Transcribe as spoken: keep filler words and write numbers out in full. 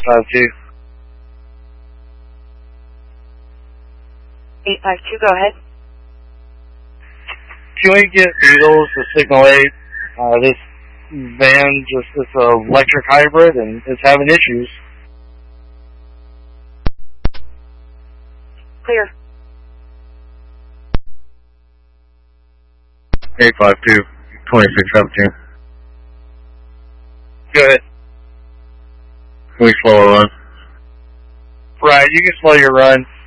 five two. eight five two, go ahead. Can we get Beatles to signal eight? Uh, this van just, it's an electric hybrid and it's having issues. Clear. eight five two, twenty-six seventeen. Go ahead. Can we slow a run? Right, you can slow your run.